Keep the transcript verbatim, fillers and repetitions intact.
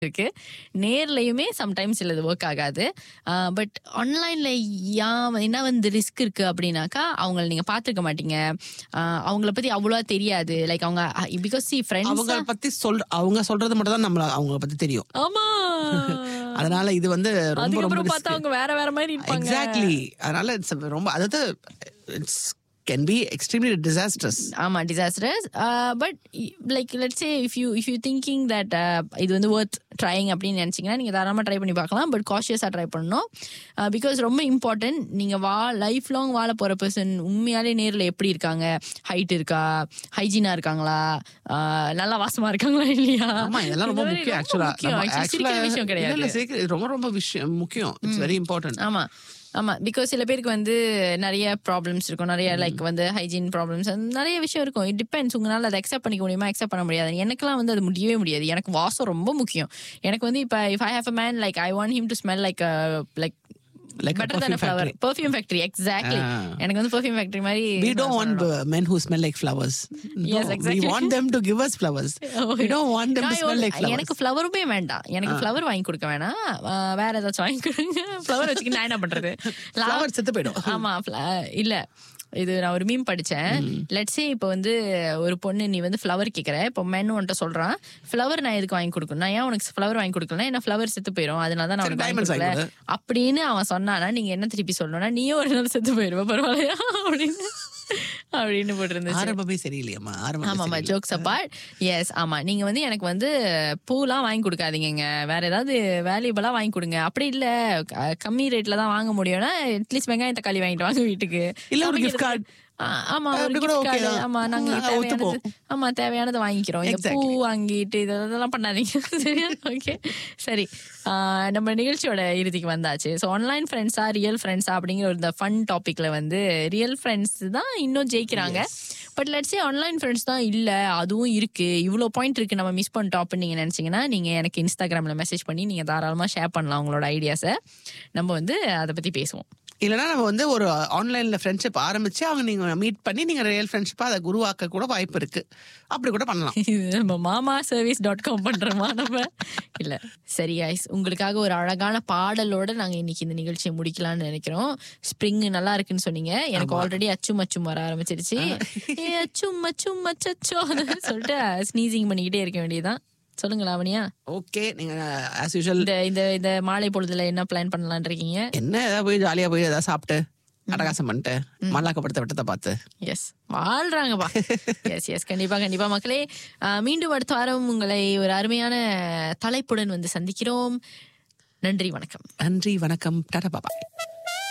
இருக்கு. நேர்லயுமே சம்டைம்ஸ் சிலது ஒர்க் ஆகாது. பட் ஆன்லைன்ல ஏன் என்ன வந்து ரிஸ்க் இருக்கு அப்படின்னாக்கா, அவங்கள நீங்க பார்த்துருக்க மாட்டீங்க. ஆஹ் அவங்கள பத்தி அவ்வளவா தெரியாது. லைக் அவங்க பிகாஸ் சி ஃப்ரெண்ட்ஸ் அவங்கள பத்தி சொல் அவங்க சொல்றது மட்டும் தான் நம்மள அவங்கள பத்தி தெரியும். ஆமா. அதனால இது வந்து ரொம்ப ரொம்ப அதுக்கப்புறம் பார்த்தா அவங்க வேற வேற மாதிரி இருப்பாங்க. எக்ஸாக்ட்லி. அதனால இட்ஸ் ரொம்ப அதாவது it's can be extremely disastrous. ஆமா, disastrous. uh, but like let's say if you if you thinking that uh, இது வந்து worth trying அப்படின்னு நினைச்சீங்கன்னா நீங்க தாராளமா ட்ரை பண்ணி பார்க்கலாம். பட் காஷியஸா ட்ரை பண்ணணும். பிகாஸ் ரொம்ப இம்பார்ட்டன்ட். நீங்க வா லைஃப் லாங் வாழ போற பர்சன் உண்மையாலே நேர்ல எப்படி இருக்காங்க, ஹைட் இருக்கா, ஹைஜீனா இருக்காங்களா, நல்லா வாசமா இருக்காங்களா இல்லையா, ஆமா இதெல்லாம் ரொம்ப முக்கியம். ஆக்சுவலா ஆக்சுவலா விஷயம் கிடையாது, ரொம்ப ரொம்ப விஷயம் முக்கியம். It's very important. ஆமா ஆமா. பிகாஸ் சில பேருக்கு வந்து நிறைய ப்ராப்ளம்ஸ் இருக்கும், நிறைய லைக் வந்து ஹைஜீன் ப்ராப்ளம்ஸ், நிறைய விஷயம் இருக்கும். It depends. உங்களால் அதை அக்செப்ட் பண்ணிக்க முடியுமா, அக்செப்ட் பண்ண முடியாது. எனக்குலாம் வந்து அது முடியவே முடியாது. எனக்கு வாசம் ரொம்ப முக்கியம். எனக்கு வந்து இப்போ if I have a man like I want him to smell like like like better a than a flower. factory. Perfume factory, exactly. எனக்கு வந்து perfume factory மாதிரி. We don't want men who smell like flowers. Yes, no, exactly. we want them to give us flowers. We don't want them to smell like flowers. எனக்கு ஃப்ளவருமே வேண்டாம். எனக்கு flower வாங்கி கொடுக்க வேணாம், வேற ஏதாச்சும் வாங்கி கொடுங்க. ஃப்ளவர் வச்சுக்கிட்டு நான் என்ன பண்றது? ஃப்ளவர் செத்து போயிடும். ஆமா இல்ல, இது நான் ஒரு மீம் படிச்சேன். லெட்ஸ் சே இப்போ வந்து ஒரு பொண்ணு நீ வந்து ஃப்ளவர் கேட்குற, இப்போ மென்னு உன்ட்ட சொல்றான் ஃப்ளவர் நான் எதுக்கு வாங்கி கொடுக்கணும், நான் ஏன் உனக்கு ஃப்ளவர் வாங்கி கொடுக்கல, ஏன்னா ஃப்ளவர் செத்து போயிடும், அதனால தான் நான் உனக்கு வாங்கி கொடுக்கல அப்படின்னு அவன் சொன்னானா நீங்க என்ன திருப்பி சொல்லணும்னா நீயும் ஒரு நாள் செத்து போயிடுவ பரவாயில்லையா அப்படின்னு அப்படின்னு போட்டிருந்துச்சு. ஆரம்பமே சரியில்லையாமா. ஆமாமா, ஜோக்ஸ் அபார்ட். எஸ் ஆமா, நீங்க வந்து எனக்கு வந்து பூலாம் வாங்கி கொடுக்காதீங்க, வேற ஏதாவது வேல்யூபிளா வாங்கி கொடுங்க. அப்படி இல்ல கம்மி ரேட்ல தான் வாங்க முடியும்னா அட்லீஸ்ட் வெங்காயம் தக்காளி வாங்கிட்டு வாங்க வீட்டுக்கு. இல்ல ஒரு கிஃப்ட் கார்டு. ஆமா ஒரு கிஃப்ட் கார்டு. ஆமா நாங்க தேவையானது ஆமா தேவையானது வாங்கிக்கிறோம். இந்த பூ வாங்கிட்டு இதெல்லாம் பண்ணாதீங்க. சரியா? ஓகே சரி. நம்ம நிகழ்ச்சியோட இறுதிக்கு வந்தாச்சு. ஸோ ஆன்லைன் ஃப்ரெண்ட்ஸா ரியல் ஃப்ரெண்ட்ஸா அப்படிங்கிற ஒரு ஃபன் டாபிக்ல வந்து ரியல் ஃப்ரெண்ட்ஸ் தான் இன்னும் ஜெயிக்கிறாங்க. But let's say online friends தான் இல்லை, அதுவும் இருக்கு, இவ்வளோ பாயிண்ட் இருக்கு, நம்ம மிஸ் பண்ணிட்டோம் அப்படின்னு நீங்க நினைச்சீங்கன்னா நீங்க எனக்கு இன்ஸ்டாகிராம்ல மெசேஜ் பண்ணி நீங்க தாராளமா ஷேர் பண்ணலாம் உங்களோட ஐடியாஸை. நம்ம வந்து அதை பத்தி பேசுவோம். இல்லைன்னா நம்ம வந்து ஒரு ஆன்லைன்ல ஃப்ரெண்ட்ஷிப் ஆரம்பிச்சு அவங்க நீங்க மீட் பண்ணி நீங்க ரியல் ஃப்ரெண்ட்ஷிப்பா அதை குருவாக்க கூட வாய்ப்பு இருக்கு. அப்படி கூட பண்ணலாம். நம்ம மாமா சர்வீஸ் டாட் காம் பண்றோமா நம்ம? இல்ல சரி ஐஸ், உங்களுக்காக ஒரு அழகான பாடலோட நாங்க இன்னைக்கு இந்த நிகழ்ச்சியை முடிக்கலாம்னு நினைக்கிறோம். ஸ்ப்ரிங் நல்லா இருக்குன்னு சொன்னீங்க, எனக்கு ஆல்ரெடி அச்சும் அச்சும் வர ஆரம்பிச்சிருச்சு. அச்சும் அச்சும் அச்சோ சொல்லிட்டு ஸ்னீசிங் பண்ணிக்கிட்டே இருக்க வேண்டியதுதான். சொல்லுங்க லாவணியா. ஓகே, நீங்க as usual இந்த இந்த மாலை பொழுதுல என்ன பிளான் பண்ணலாம்னு இருக்கீங்க? என்ன ஏதாவது போய் ஜாலியா போய் ஏதாவது சாப்பிட்டு அடகாசம் பண்ணிட்டு மல்லாக்கப்படுத்த விட்டத்தை பார்த்து. எஸ் வாழ்றாங்கப்பா. எஸ் எஸ் கண்டிப்பா கண்டிப்பா மக்களே. மீண்டும் அடுத்த வாரம் உங்களை ஒரு அருமையான தலைப்புடன் வந்து சந்திக்கிறோம். நன்றி வணக்கம். நன்றி வணக்கம். டாடா பாபா.